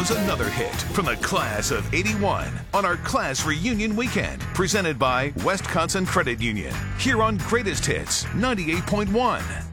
was another hit from the class of '81 on our class reunion weekend, presented by Wisconsin Credit Union, here on Greatest Hits 98.1.